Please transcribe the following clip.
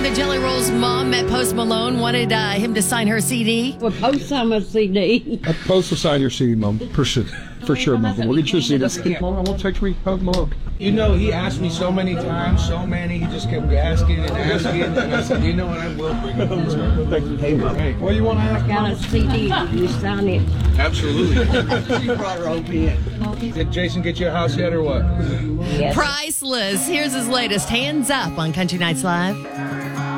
David Jelly Roll's mom met Post Malone, wanted him to sign her CD. Well, Post on my CD. Post will sign your CD, Mom. For sure, Mom. We'll get your CD. Mom, we'll text me. Post Malone. You know, he asked me so many times, he just kept asking and asking, and I said, you know what, I will bring it. Hey, Mom. Hey, what do you want to ask? Got a CD. You sign it. Absolutely. She brought her own pen. Did Jason get you a house yet, or what? Yes. Priceless. Here's his latest, Hands Up, on Country Nights Live.